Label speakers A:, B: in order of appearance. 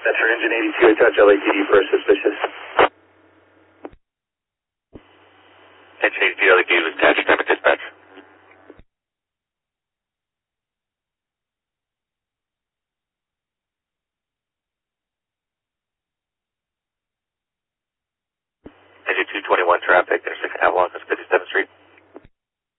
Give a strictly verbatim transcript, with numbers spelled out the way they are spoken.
A: That's for engine eighty-two, I touch L A P D for suspicious.
B: Engine eighty-two, L A P D was attached, time at dispatch. Engine two twenty-one traffic, intersection Avalon, fifty-seventh Street.